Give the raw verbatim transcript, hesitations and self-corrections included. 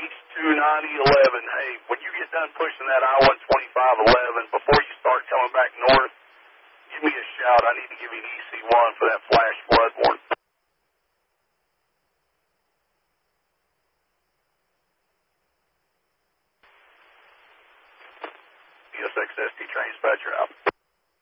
H two ninety eleven. Hey, when you get done pushing that I one twenty-five eleven, before you start coming back north, give me a shout. I need to give you an E C one for that flash flood warning. E S X S T train dispatcher out.